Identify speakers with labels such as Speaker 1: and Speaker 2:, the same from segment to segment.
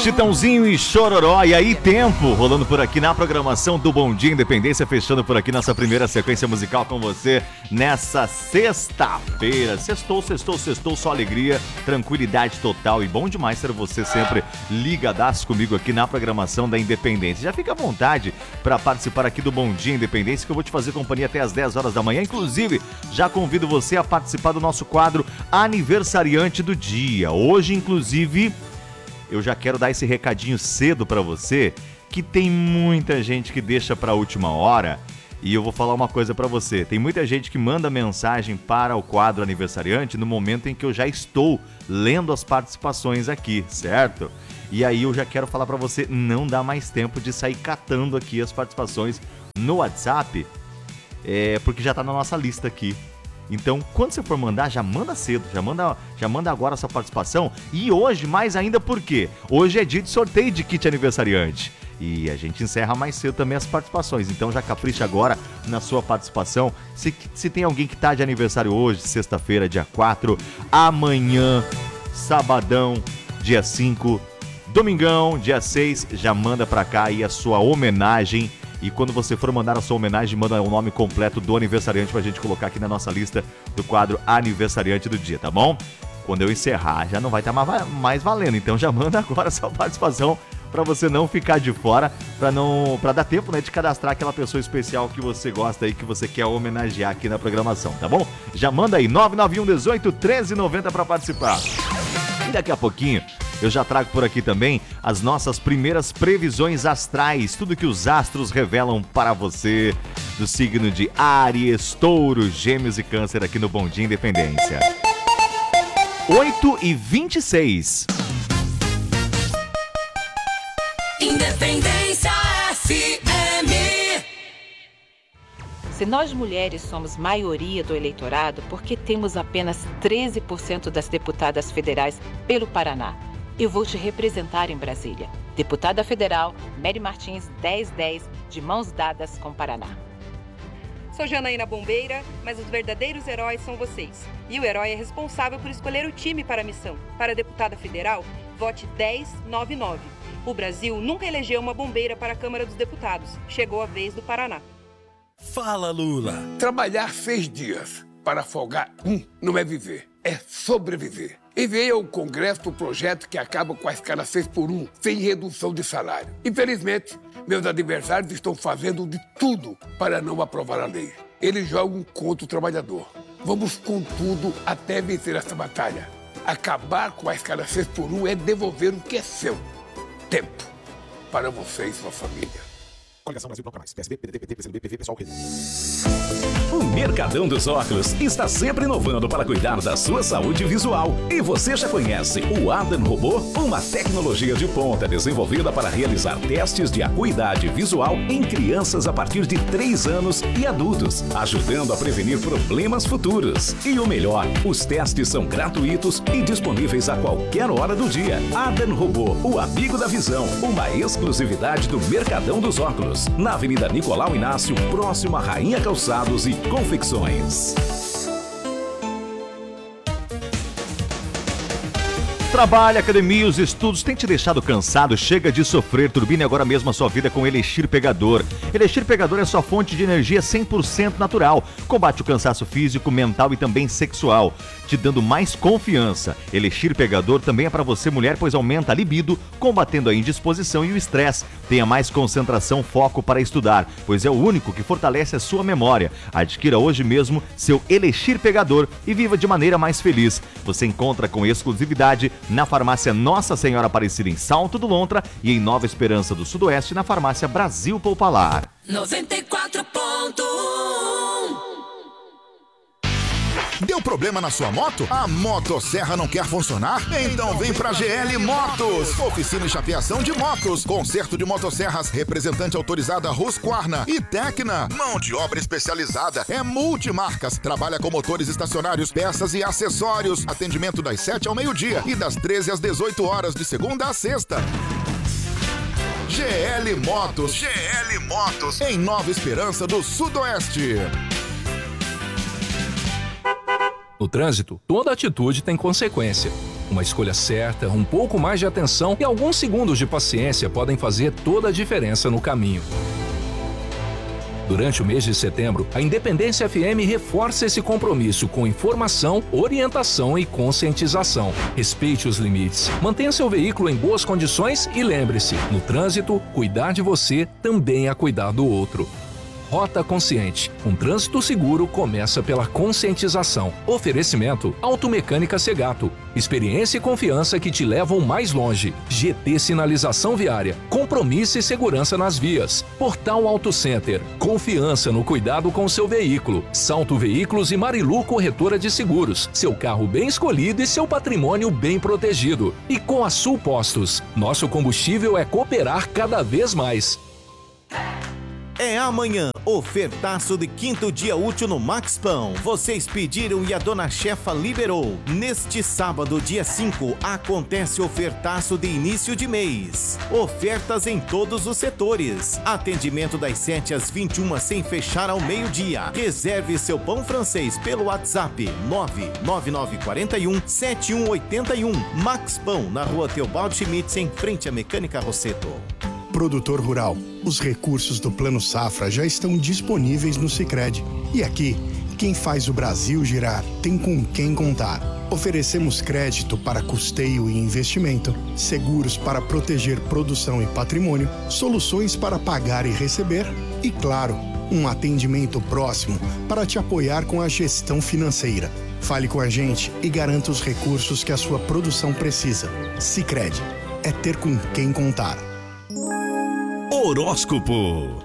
Speaker 1: Chitãozinho e Chororó, e aí Tempo, rolando por aqui na programação do Bom Dia Independência, fechando por aqui nossa primeira sequência musical com você nessa sexta-feira. Sextou, só alegria, tranquilidade total e bom demais ser você sempre ligadaço comigo aqui na programação da Independência. Já fica à vontade para participar aqui do Bom Dia Independência, que eu vou te fazer companhia até as 10 horas da manhã. Inclusive, já convido você a participar do nosso quadro Aniversariante do Dia. Hoje, inclusive, eu já quero dar esse recadinho cedo pra você, que tem muita gente que deixa pra última hora, e eu vou falar uma coisa pra você. Tem muita gente que manda mensagem para o quadro aniversariante no momento em que eu já estou lendo as participações aqui, certo? E aí eu já quero falar pra você, não dá mais tempo de sair catando aqui as participações no WhatsApp, porque já tá na nossa lista aqui. Então, quando você for mandar, já manda cedo, já manda agora a sua participação. E hoje, mais ainda, por quê? Hoje é dia de sorteio de kit aniversariante. E a gente encerra mais cedo também as participações. Então já capricha agora na sua participação. Se tem alguém que tá de aniversário hoje, sexta-feira, dia 4, amanhã, sabadão, dia 5, domingão, dia 6, já manda pra cá aí a sua homenagem. E quando você for mandar a sua homenagem, manda o nome completo do aniversariante pra gente colocar aqui na nossa lista do quadro Aniversariante do Dia, tá bom? Quando eu encerrar, já não vai estar mais valendo, então já manda agora a sua participação pra você não ficar de fora, pra dar tempo, né, de cadastrar aquela pessoa especial que você gosta aí, que você quer homenagear aqui na programação, tá bom? Já manda aí, 991 18 13 90 pra participar. E daqui a pouquinho eu já trago por aqui também as nossas primeiras previsões astrais, tudo que os astros revelam para você do signo de Áries, Touro, Gêmeos e Câncer aqui no Bom Dia Independência. 8h26.
Speaker 2: Independência FM.
Speaker 3: Se nós mulheres somos maioria do eleitorado, por que temos apenas 13% das deputadas federais pelo Paraná? Eu vou te representar em Brasília. Deputada Federal, Mary Martins, 1010, de mãos dadas com Paraná.
Speaker 4: Sou Janaína Bombeira, mas os verdadeiros heróis são vocês. E o herói é responsável por escolher o time para a missão. Para a deputada federal, vote 1099. O Brasil nunca elegeu uma bombeira para a Câmara dos Deputados. Chegou a vez do Paraná.
Speaker 5: Fala, Lula.
Speaker 6: Trabalhar 6 dias para folgar não é viver, é sobreviver. Enviei ao Congresso o projeto que acaba com a escala 6x1, sem redução de salário. Infelizmente, meus adversários estão fazendo de tudo para não aprovar a lei. Eles jogam contra o trabalhador. Vamos com tudo até vencer essa batalha. Acabar com a escala 6x1 é devolver o que é seu. Tempo para você e sua família.
Speaker 5: Coligação Brasil Bloco Mais. PSB, PDT, PT, PCdoB, PV, Pessoal, Rede.
Speaker 7: O Mercadão dos Óculos está sempre inovando para cuidar da sua saúde visual. E você já conhece o Adam Robô? Uma tecnologia de ponta desenvolvida para realizar testes de acuidade visual em crianças a partir de 3 anos e adultos, ajudando a prevenir problemas futuros. E o melhor, os testes são gratuitos e disponíveis a qualquer hora do dia. Adam Robô, o amigo da visão, uma exclusividade do Mercadão dos Óculos. Na Avenida Nicolau Inácio, próximo a Rainha Calçados e Confecções.
Speaker 1: Trabalho, academia, os estudos têm te deixado cansado? Chega de sofrer, turbine agora mesmo a sua vida com Elixir Pegador. Elixir Pegador é sua fonte de energia 100% natural. Combate o cansaço físico, mental e também sexual, te dando mais confiança. Elixir Pegador também é para você, mulher, pois aumenta a libido, combatendo a indisposição e o estresse. Tenha mais concentração, foco para estudar, pois é o único que fortalece a sua memória. Adquira hoje mesmo seu Elixir Pegador e viva de maneira mais feliz. Você encontra com exclusividade na farmácia Nossa Senhora Aparecida em Salto do Lontra e em Nova Esperança do Sudoeste na farmácia Brasil Popular.
Speaker 2: 94.1.
Speaker 8: Deu problema na sua moto? A motosserra não quer funcionar? Então vem pra GL Motos. Oficina e chapeação de motos. Conserto de motosserras. Representante autorizada Husqvarna e Tecna. Mão de obra especializada. É multimarcas. Trabalha com motores estacionários, peças e acessórios. Atendimento das 7 ao meio-dia e das 13 às 18 horas de segunda a sexta. GL Motos. GL Motos. Em Nova Esperança do Sudoeste.
Speaker 9: No trânsito, toda atitude tem consequência. Uma escolha certa, um pouco mais de atenção e alguns segundos de paciência podem fazer toda a diferença no caminho. Durante o mês de setembro, a Independência FM reforça esse compromisso com informação, orientação e conscientização. Respeite os limites, mantenha seu veículo em boas condições e lembre-se, no trânsito, cuidar de você também é cuidar do outro. Rota Consciente. Um trânsito seguro começa pela conscientização. Oferecimento Automecânica Segato. Experiência e confiança que te levam mais longe. GT Sinalização Viária. Compromisso e segurança nas vias. Portal Auto Center. Confiança no cuidado com seu veículo. Salto Veículos e Marilu Corretora de Seguros. Seu carro bem escolhido e seu patrimônio bem protegido. E com a Sul Postos. Nosso combustível é cooperar cada vez mais.
Speaker 10: É amanhã, ofertaço de 5º dia útil no Max Pão. Vocês pediram e a dona chefa liberou. Neste sábado, dia 5, acontece ofertaço de início de mês. Ofertas em todos os setores. Atendimento das 7 às 21 sem fechar ao meio-dia. Reserve seu pão francês pelo WhatsApp 99941-7181. Max Pão, na rua Teobaldo Schmitz, em frente à Mecânica Rosseto.
Speaker 11: Produtor rural, os recursos do Plano Safra já estão disponíveis no Sicredi. E aqui, quem faz o Brasil girar tem com quem contar. Oferecemos crédito para custeio e investimento, seguros para proteger produção e patrimônio, soluções para pagar e receber e, claro, um atendimento próximo para te apoiar com a gestão financeira. Fale com a gente e garanta os recursos que a sua produção precisa. Sicredi, é ter com quem contar.
Speaker 5: Horóscopo.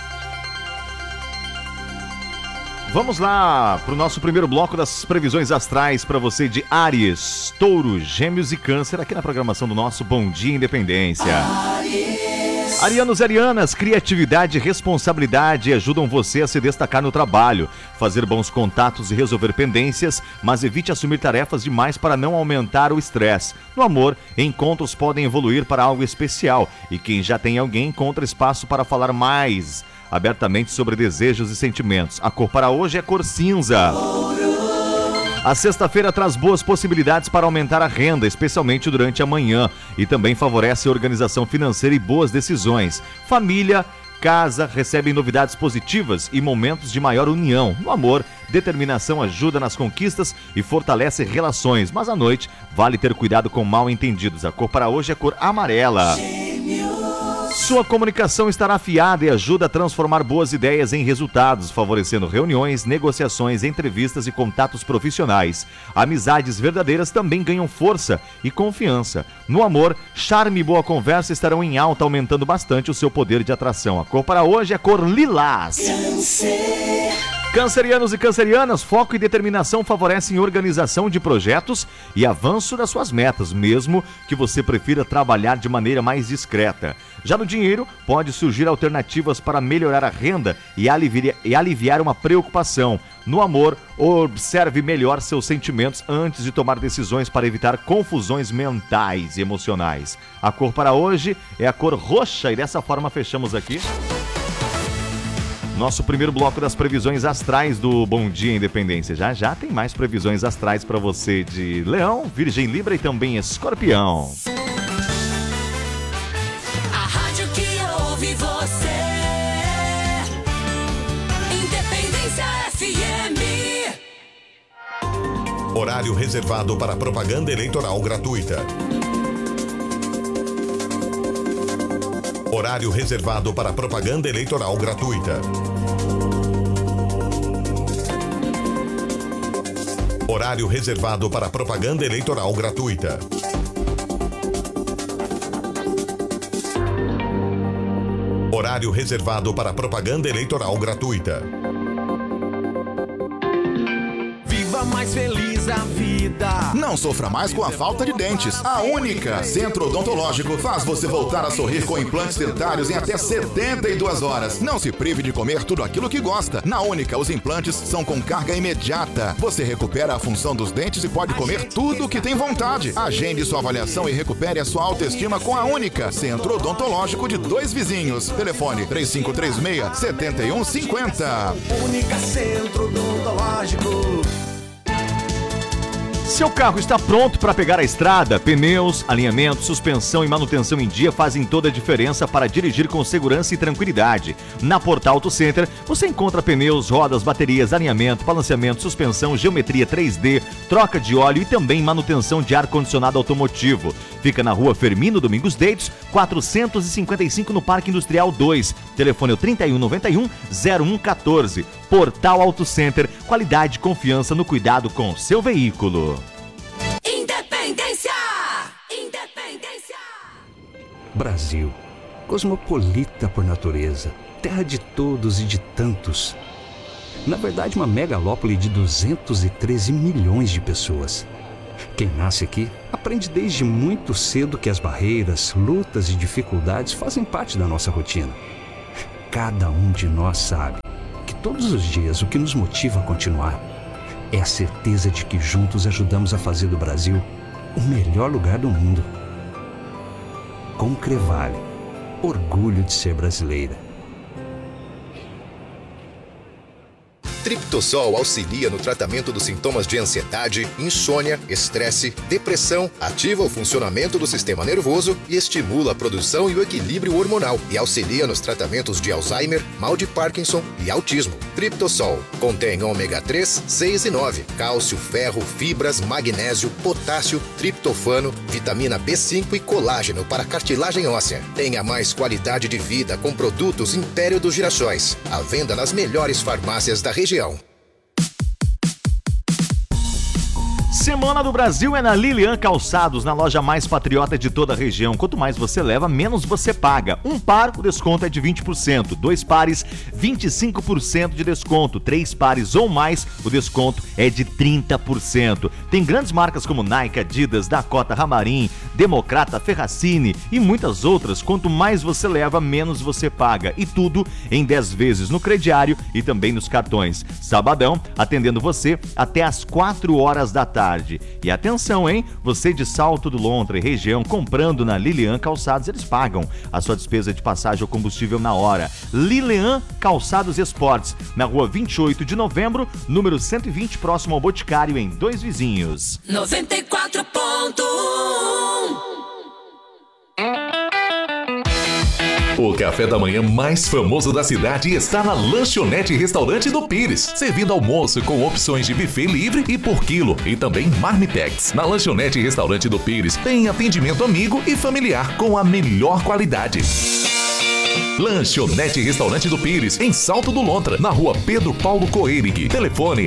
Speaker 1: Vamos lá para o nosso primeiro bloco das previsões astrais para você de Áries, Touro, Gêmeos e Câncer, aqui na programação do nosso Bom Dia Independência. Arianos e arianas, criatividade e responsabilidade ajudam você a se destacar no trabalho, fazer bons contatos e resolver pendências, mas evite assumir tarefas demais para não aumentar o estresse. No amor, encontros podem evoluir para algo especial e quem já tem alguém encontra espaço para falar mais abertamente sobre desejos e sentimentos. A cor para hoje é cor cinza. A sexta-feira traz boas possibilidades para aumentar a renda, especialmente durante a manhã, e também favorece a organização financeira e boas decisões. Família, casa recebem novidades positivas e momentos de maior união. No amor, determinação ajuda nas conquistas e fortalece relações, mas à noite vale ter cuidado com mal-entendidos. A cor para hoje é cor amarela. Sua comunicação estará afiada e ajuda a transformar boas ideias em resultados, favorecendo reuniões, negociações, entrevistas e contatos profissionais. Amizades verdadeiras também ganham força e confiança. No amor, charme e boa conversa estarão em alta, aumentando bastante o seu poder de atração. A cor para hoje é cor lilás. Cancerianos e cancerianas, foco e determinação favorecem organização de projetos e avanço das suas metas, mesmo que você prefira trabalhar de maneira mais discreta. Já no dinheiro, pode surgir alternativas para melhorar a renda e aliviar uma preocupação. No amor, observe melhor seus sentimentos antes de tomar decisões para evitar confusões mentais e emocionais. A cor para hoje é a cor roxa e dessa forma fechamos aqui nosso primeiro bloco das previsões astrais do Bom Dia Independência. Já tem mais previsões astrais para você de Leão, Virgem, Libra e também Escorpião.
Speaker 2: A rádio que ouve você. Independência FM.
Speaker 8: Horário reservado para propaganda eleitoral gratuita. Horário reservado para propaganda eleitoral gratuita. Horário reservado para propaganda eleitoral gratuita. Horário reservado para propaganda eleitoral gratuita.
Speaker 10: Viva mais feliz a vida.
Speaker 8: Não sofra mais com a falta de dentes. A Única Centro Odontológico faz você voltar a sorrir com implantes dentários em até 72 horas. Não se prive de comer tudo aquilo que gosta. Na Única, os implantes são com carga imediata. Você recupera a função dos dentes e pode comer tudo o que tem vontade. Agende sua avaliação e recupere a sua autoestima com a Única Centro Odontológico de Dois Vizinhos. Telefone 3536-7150.
Speaker 10: Única Centro Odontológico.
Speaker 1: Seu carro está pronto para pegar a estrada? Pneus, alinhamento, suspensão e manutenção em dia fazem toda a diferença para dirigir com segurança e tranquilidade. Na Portal Auto Center, você encontra pneus, rodas, baterias, alinhamento, balanceamento, suspensão, geometria 3D, troca de óleo e também manutenção de ar-condicionado automotivo. Fica na Rua Firmino Domingos Deitos, 455 no Parque Industrial 2. Telefone é o 3191-0114. Portal Auto Center, qualidade e confiança no cuidado com seu veículo.
Speaker 2: Independência! Independência!
Speaker 12: Brasil, cosmopolita por natureza, terra de todos e de tantos. Na verdade, uma megalópole de 213 milhões de pessoas. Quem nasce aqui aprende desde muito cedo que as barreiras, lutas e dificuldades fazem parte da nossa rotina. Cada um de nós sabe que todos os dias o que nos motiva a continuar é a certeza de que juntos ajudamos a fazer do Brasil o melhor lugar do mundo. Concrevale, orgulho de ser brasileira.
Speaker 13: Triptosol auxilia no tratamento dos sintomas de ansiedade, insônia, estresse, depressão, ativa o funcionamento do sistema nervoso e estimula a produção e o equilíbrio hormonal e auxilia nos tratamentos de Alzheimer, mal de Parkinson e autismo. Triptosol contém ômega 3, 6 e 9, cálcio, ferro, fibras, magnésio, potássio, triptofano, vitamina B5 e colágeno para cartilagem óssea. Tenha mais qualidade de vida com produtos Império dos Girassóis. À venda nas melhores farmácias da região.
Speaker 1: Semana do Brasil é na Lilian Calçados, na loja mais patriota de toda a região. Quanto mais você leva, menos você paga. Um par, o desconto é de 20%. 2 pares, 25% de desconto. 3 pares ou mais, o desconto é de 30%. Tem grandes marcas como Nike, Adidas, Dakota, Ramarim, Democrata, Ferracini e muitas outras. Quanto mais você leva, menos você paga. E tudo em 10 vezes no crediário e também nos cartões. Sabadão, atendendo você até às 4 horas da tarde. E atenção, hein? Você de Salto do Lontra e região, comprando na Lilian Calçados, eles pagam a sua despesa de passagem ou combustível na hora. Lilian Calçados Esportes, na rua 28 de novembro, número 120, próximo ao Boticário, em Dois Vizinhos.
Speaker 2: 94.1
Speaker 7: O café da manhã mais famoso da cidade está na Lanchonete Restaurante do Pires, servindo almoço com opções de buffet livre e por quilo e também marmitex. Na Lanchonete Restaurante do Pires tem atendimento amigo e familiar com a melhor qualidade. Lanchonete Restaurante do Pires, em Salto do Lontra, na rua Pedro Paulo Coeirig. Telefone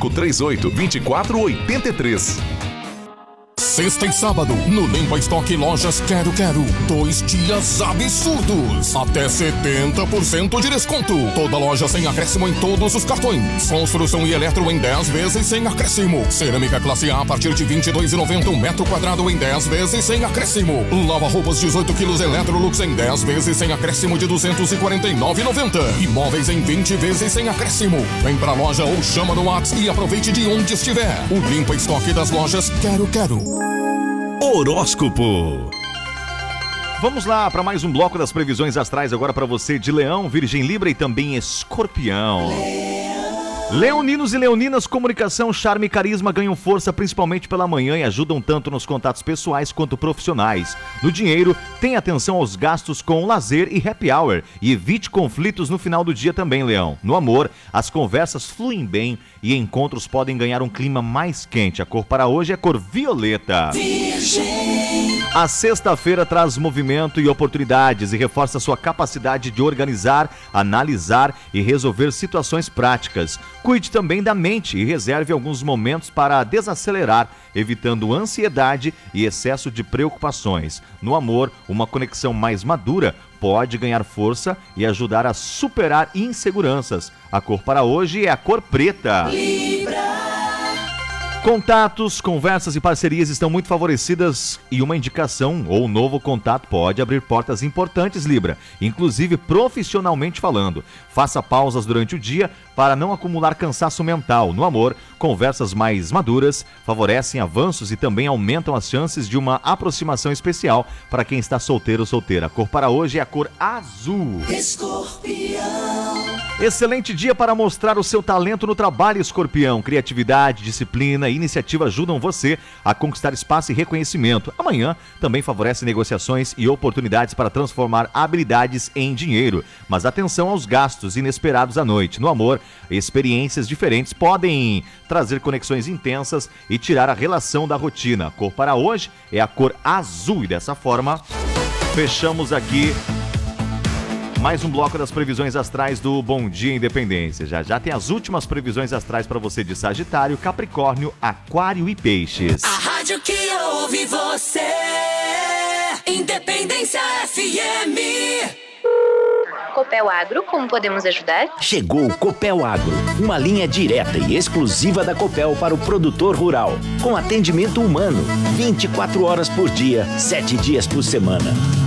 Speaker 7: 3538-2483.
Speaker 5: Sexta e sábado, no Limpa Estoque Lojas Quero Quero. 2 dias absurdos. Até 70% de desconto. Toda loja sem acréscimo em todos os cartões. Construção e eletro em 10 vezes sem acréscimo. Cerâmica classe A partir de R$ 22,90 um metro quadrado em 10 vezes sem acréscimo. Lava-roupas 18 quilos Electrolux em 10 vezes sem acréscimo de R$ 249,90. Imóveis em 20 vezes sem acréscimo. Vem pra loja ou chama no WhatsApp e aproveite de onde estiver. O Limpa Estoque das Lojas Quero Quero.
Speaker 7: Horóscopo.
Speaker 1: Vamos lá para mais um bloco das previsões astrais agora para você de Leão, Virgem, Libra e também Escorpião. Leoninos e leoninas, comunicação, charme e carisma ganham força principalmente pela manhã e ajudam tanto nos contatos pessoais quanto profissionais. No dinheiro, tenha atenção aos gastos com lazer e happy hour e evite conflitos no final do dia também, Leão. No amor, as conversas fluem bem e encontros podem ganhar um clima mais quente. A cor para hoje é a cor violeta. Virgem. A sexta-feira traz movimento e oportunidades e reforça sua capacidade de organizar, analisar e resolver situações práticas. Cuide também da mente e reserve alguns momentos para desacelerar, evitando ansiedade e excesso de preocupações. No amor, uma conexão mais madura pode ganhar força e ajudar a superar inseguranças. A cor para hoje é a cor preta. Libra. Contatos, conversas e parcerias estão muito favorecidas e uma indicação ou novo contato pode abrir portas importantes, Libra, inclusive profissionalmente falando. Faça pausas durante o dia para não acumular cansaço mental. No amor, conversas mais maduras favorecem avanços e também aumentam as chances de uma aproximação especial para quem está solteiro ou solteira. A cor para hoje é a cor azul.
Speaker 2: Escorpião.
Speaker 1: Excelente dia para mostrar o seu talento no trabalho, Escorpião. Criatividade, disciplina e iniciativa ajudam você a conquistar espaço e reconhecimento. Amanhã também favorece negociações e oportunidades para transformar habilidades em dinheiro. Mas atenção aos gastos inesperados à noite. No amor, experiências diferentes podem trazer conexões intensas e tirar a relação da rotina. A cor para hoje é a cor azul e dessa forma fechamos aqui mais um bloco das previsões astrais do Bom Dia Independência. Já tem as últimas previsões astrais para você de Sagitário, Capricórnio, Aquário e Peixes.
Speaker 2: A rádio que ouve você, Independência FM.
Speaker 14: Copel Agro, como podemos ajudar?
Speaker 15: Chegou o Copel Agro, uma linha direta e exclusiva da Copel para o produtor rural, com atendimento humano, 24 horas por dia, 7 dias por semana.